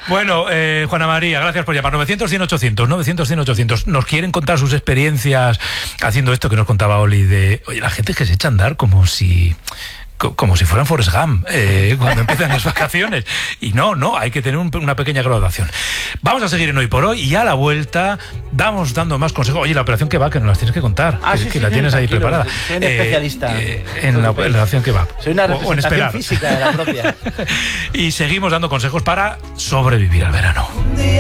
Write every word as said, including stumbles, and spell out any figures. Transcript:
Bueno, eh, Juana María, gracias por llamar. novecientos, cien, ochocientos, novecientos, cien, ochocientos. Nos quieren contar sus experiencias haciendo esto que nos contaba Oli de, oye, la gente que se echa a andar como si... como si fueran Forrest Gump eh, cuando empiezan las vacaciones. Y no, no, hay que tener un, una pequeña graduación. Vamos a seguir en Hoy por Hoy y a la vuelta vamos dando más consejos. Oye, la operación que va, que nos las tienes que contar, ah, que, sí, que sí, la sí, tienes ahí tranquilo, preparada. Soy un eh, especialista. Eh, en, la, en la operación que va. Soy una o, representación o física de la propia. Y seguimos dando consejos para sobrevivir al verano.